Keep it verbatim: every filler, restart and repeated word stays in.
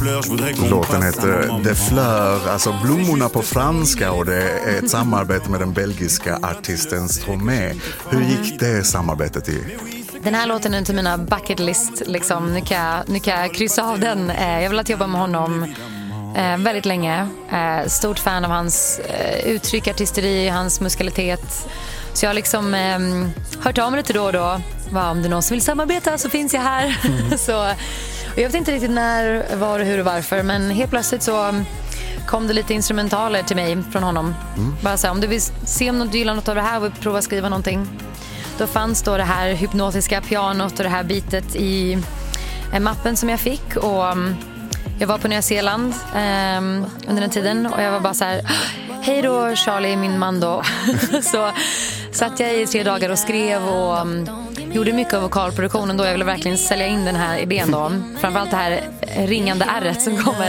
Låten heter De Fleurs, alltså blommorna på franska, och det är ett samarbete med den belgiska artisten Stromae. Hur gick det samarbetet i? Den här låten är till mina bucket list. Liksom. Nu, kan jag, nu kan jag kryssa av den. Jag vill att jobba med honom eh, väldigt länge. Eh, stort fan av hans eh, uttryck, artisteri, hans muskalitet. Så jag har liksom eh, hört av mig lite då och då. Va, om det är någon som vill samarbeta så finns jag här. Mm. så, och jag vet inte riktigt när, var, hur och varför. Men helt plötsligt så kom det lite instrumentaler till mig från honom. Mm. Bara så här, om du vill se om du gillar något av det här och prova skriva någonting. Då fanns då det här hypnotiska pianot och det här bitet i en mappen som jag fick. Och um, jag var på Nya Zeeland um, under den tiden. Och jag var bara så här: hej då Charlie, min man då. Så satt jag i tre dagar och skrev och um, gjorde mycket av vokalproduktionen då. Jag ville verkligen sälja in den här idén då. Framförallt det här ringande ärret som kommer